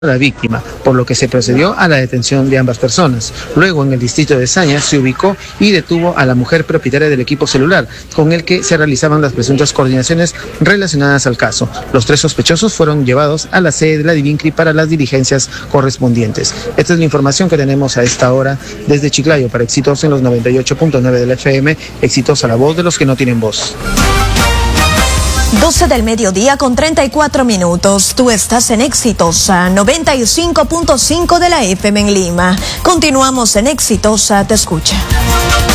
la víctima, por lo que se procedió a la detención de ambas personas. Luego, en el distrito de Saña, se ubicó y detuvo a la mujer propietaria del equipo celular, con el que se realizaban las presuntas coordinaciones relacionadas al caso. Los 3 sospechosos fueron llevados a la sede de la Divincri para las diligencias correspondientes. Esta es la información que tenemos a esta hora desde Chiclayo para Exitosa en los 98.9 de la FM. Exitosa, la voz de los que no tienen voz. 12 del mediodía con 34 minutos. Tú estás en Exitosa, 95.5 de la FM en Lima. Continuamos en Exitosa, te escucha.